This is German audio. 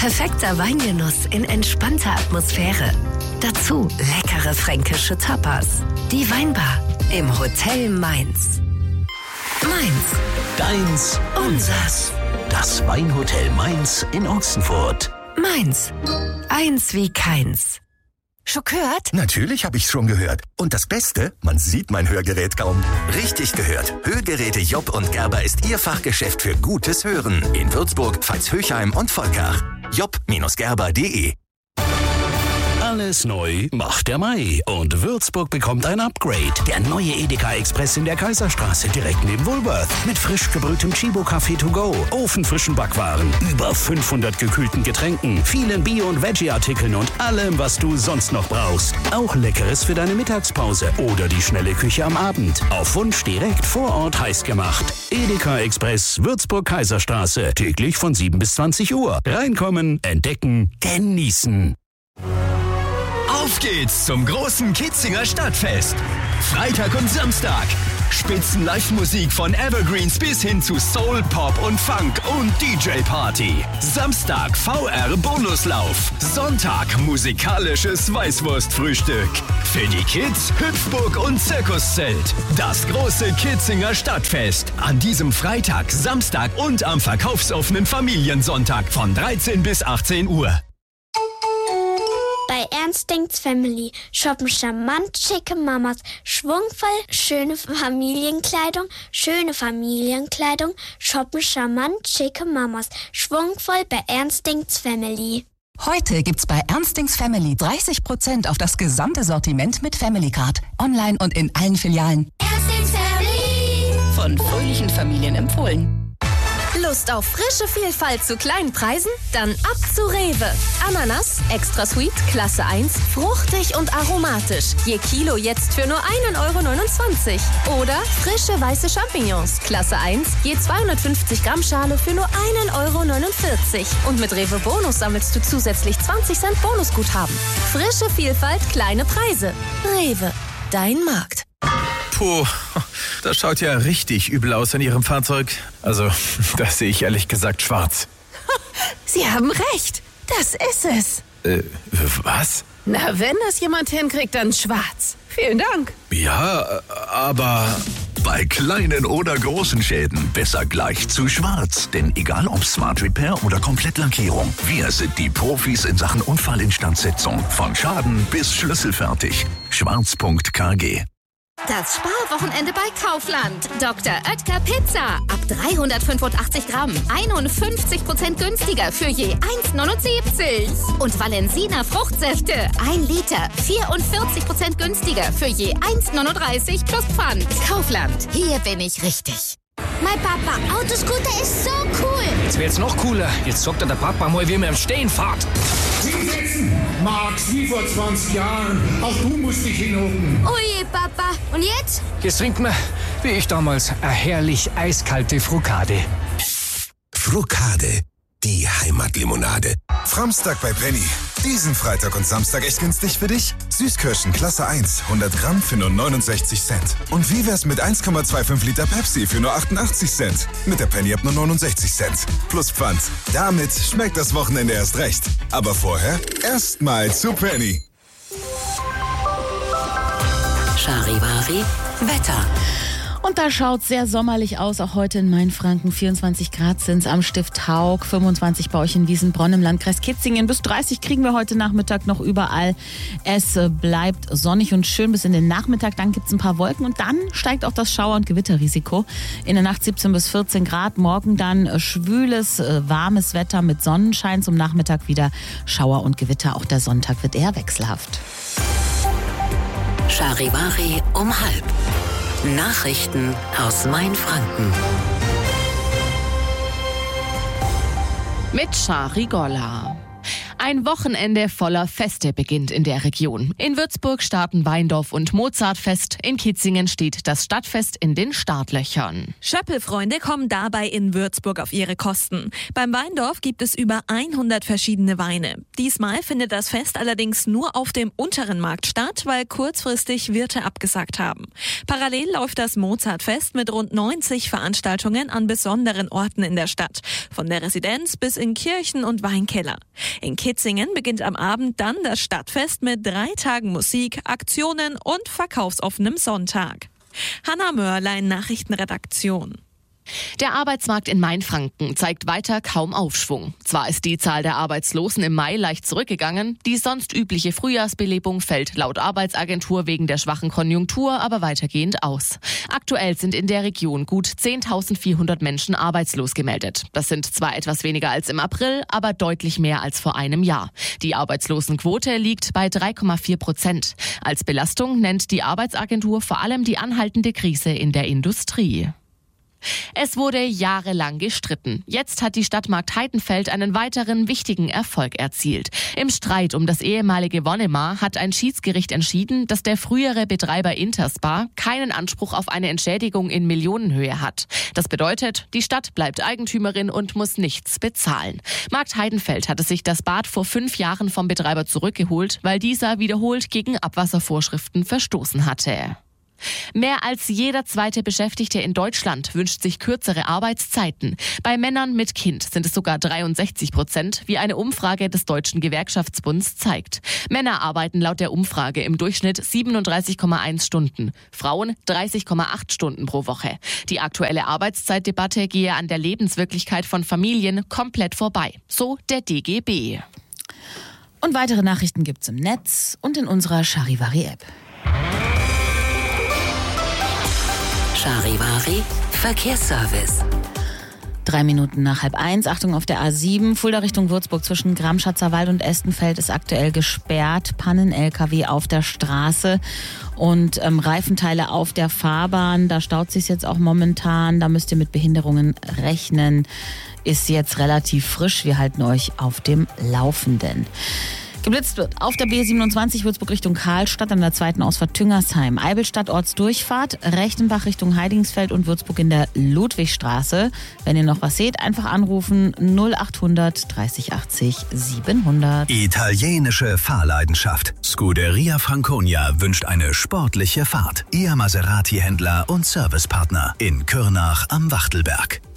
Perfekter Weingenuss in entspannter Atmosphäre. Dazu leckere fränkische Tapas. Die Weinbar im Hotel Mainz. Mainz. Deins, unsers. Das Weinhotel Mainz in Ochsenfurt. Mainz. Eins wie keins. Schon gehört? Natürlich habe ich schon gehört. Und das Beste, man sieht mein Hörgerät kaum. Richtig gehört. Hörgeräte Job und Gerber ist Ihr Fachgeschäft für gutes Hören. In Würzburg, Pfalz-Höchheim und Volkach. job-gerber.de. Alles neu macht der Mai und Würzburg bekommt ein Upgrade. Der neue Edeka Express in der Kaiserstraße direkt neben Woolworth. Mit frisch gebrühtem Chibo-Kaffee to go, ofenfrischen Backwaren, über 500 gekühlten Getränken, vielen Bio- und Veggie-Artikeln und allem, was du sonst noch brauchst. Auch Leckeres für deine Mittagspause oder die schnelle Küche am Abend. Auf Wunsch direkt vor Ort heiß gemacht. Edeka Express, Würzburg Kaiserstraße. Täglich von 7 bis 20 Uhr. Reinkommen, entdecken, genießen. Auf geht's zum großen Kitzinger Stadtfest. Freitag und Samstag. Spitzen-Live-Musik von Evergreens bis hin zu Soul, Pop und Funk und DJ-Party. Samstag VR-Bonuslauf. Sonntag musikalisches Weißwurstfrühstück. Für die Kids Hüpfburg und Zirkuszelt. Das große Kitzinger Stadtfest. An diesem Freitag, Samstag und am verkaufsoffenen Familiensonntag von 13 bis 18 Uhr. Bei Ernst denkt's Family shoppen charmant schicke Mamas, schwungvoll schöne Familienkleidung, shoppen charmant schicke Mamas, schwungvoll bei Ernst denkt's Family. Heute gibt's bei Ernst denkt's Family 30% auf das gesamte Sortiment mit Family Card. Online und in allen Filialen. Ernst denkt's Family. Von fröhlichen Familien empfohlen. Lust auf frische Vielfalt zu kleinen Preisen? Dann ab zu Rewe. Ananas, extra sweet, Klasse 1, fruchtig und aromatisch. Je Kilo jetzt für nur 1,29 €. Oder frische weiße Champignons, Klasse 1, je 250 Gramm Schale für nur 1,49 €. Und mit Rewe Bonus sammelst du zusätzlich 20 Cent Bonusguthaben. Frische Vielfalt, kleine Preise. Rewe, dein Markt. Puh, das schaut ja richtig übel aus in Ihrem Fahrzeug. Also, das sehe ich ehrlich gesagt schwarz. Sie haben recht. Das ist es. Was? Na, wenn das jemand hinkriegt, dann schwarz. Vielen Dank. Ja, aber... Bei kleinen oder großen Schäden besser gleich zu schwarz. Denn egal ob Smart Repair oder Komplettlackierung, wir sind die Profis in Sachen Unfallinstandsetzung. Von Schaden bis schlüsselfertig. Schwarz.kg. Das Sparwochenende bei Kaufland. Dr. Oetker Pizza. Ab 385 Gramm. 51% günstiger für je 1,79. Und Valensina Fruchtsäfte. 1 Liter. 44% günstiger für je 1,39 plus Pfand. Kaufland. Hier bin ich richtig. Mein Papa, Autoscooter ist so cool. Jetzt wird's noch cooler. Jetzt sagt der Papa mal, wie man im Stehen fährt. Hinsetzen! Max, wie vor 20 Jahren. Auch du musst dich hinhocken. Oje, Papa. Und jetzt? Jetzt trinkt man, wie ich damals, eine herrlich eiskalte Frukade. Frukade, die Heimatlimonade. Samstag bei Penny. Diesen Freitag und Samstag echt günstig für dich? Süßkirschen Klasse 1, 100 Gramm für nur 69 Cent. Und wie wär's mit 1,25 Liter Pepsi für nur 88 Cent? Mit der Penny ab nur 69 Cent. Plus Pfand. Damit schmeckt das Wochenende erst recht. Aber vorher erstmal zu Penny. Charivari, Wetter. Und da schaut sehr sommerlich aus, auch heute in Mainfranken. 24 Grad sind's am Stift Haug, 25 bei euch in Wiesenbronn im Landkreis Kitzingen. Bis 30 kriegen wir heute Nachmittag noch überall. Es bleibt sonnig und schön bis in den Nachmittag. Dann gibt's ein paar Wolken und dann steigt auch das Schauer- und Gewitterrisiko. In der Nacht 17 bis 14 Grad. Morgen dann schwüles, warmes Wetter mit Sonnenschein. Zum Nachmittag wieder Schauer und Gewitter. Auch der Sonntag wird eher wechselhaft. Charivari um 12:30. Nachrichten aus Mainfranken. Mit Shari Golla. Ein Wochenende voller Feste beginnt in der Region. In Würzburg starten Weindorf und Mozartfest. In Kitzingen steht das Stadtfest in den Startlöchern. Schöppelfreunde kommen dabei in Würzburg auf ihre Kosten. Beim Weindorf gibt es über 100 verschiedene Weine. Diesmal findet das Fest allerdings nur auf dem unteren Markt statt, weil kurzfristig Wirte abgesagt haben. Parallel läuft das Mozartfest mit rund 90 Veranstaltungen an besonderen Orten in der Stadt. Von der Residenz bis in Kirchen und Weinkeller. In Kitzingen beginnt am Abend dann das Stadtfest mit 3 Tagen Musik, Aktionen und verkaufsoffenem Sonntag. Hanna Mörlein, Nachrichtenredaktion. Der Arbeitsmarkt in Mainfranken zeigt weiter kaum Aufschwung. Zwar ist die Zahl der Arbeitslosen im Mai leicht zurückgegangen, die sonst übliche Frühjahrsbelebung fällt laut Arbeitsagentur wegen der schwachen Konjunktur aber weitergehend aus. Aktuell sind in der Region gut 10.400 Menschen arbeitslos gemeldet. Das sind zwar etwas weniger als im April, aber deutlich mehr als vor einem Jahr. Die Arbeitslosenquote liegt bei 3,4%. Als Belastung nennt die Arbeitsagentur vor allem die anhaltende Krise in der Industrie. Es wurde jahrelang gestritten. Jetzt hat die Stadtmarkt Heidenfeld einen weiteren wichtigen Erfolg erzielt. Im Streit um das ehemalige Wonnemar hat ein Schiedsgericht entschieden, dass der frühere Betreiber Interspar keinen Anspruch auf eine Entschädigung in Millionenhöhe hat. Das bedeutet, die Stadt bleibt Eigentümerin und muss nichts bezahlen. Markt Heidenfeld hatte sich das Bad vor 5 Jahren vom Betreiber zurückgeholt, weil dieser wiederholt gegen Abwasservorschriften verstoßen hatte. Mehr als jeder zweite Beschäftigte in Deutschland wünscht sich kürzere Arbeitszeiten. Bei Männern mit Kind sind es sogar 63%, wie eine Umfrage des Deutschen Gewerkschaftsbunds zeigt. Männer arbeiten laut der Umfrage im Durchschnitt 37,1 Stunden, Frauen 30,8 Stunden pro Woche. Die aktuelle Arbeitszeitdebatte gehe an der Lebenswirklichkeit von Familien komplett vorbei, so der DGB. Und weitere Nachrichten gibt's im Netz und in unserer Charivari-App. Charivari Verkehrsservice. 3 Minuten nach 12:30. Achtung auf der A7. Fulda Richtung Würzburg zwischen Gramschatzer und Estenfeld ist aktuell gesperrt. Pannen-LKW auf der Straße und Reifenteile auf der Fahrbahn. Da staut sich jetzt auch momentan. Da müsst ihr mit Behinderungen rechnen. Ist jetzt relativ frisch. Wir halten euch auf dem Laufenden. Geblitzt wird auf der B27 Würzburg Richtung Karlstadt an der 2. Ausfahrt Tüngersheim. Eibelstadt Ortsdurchfahrt, Rechtenbach Richtung Heidingsfeld und Würzburg in der Ludwigstraße. Wenn ihr noch was seht, einfach anrufen 0800 30 80 700. Italienische Fahrleidenschaft. Scuderia Franconia wünscht eine sportliche Fahrt. Ihr Maserati-Händler und Servicepartner in Kürnach am Wachtelberg.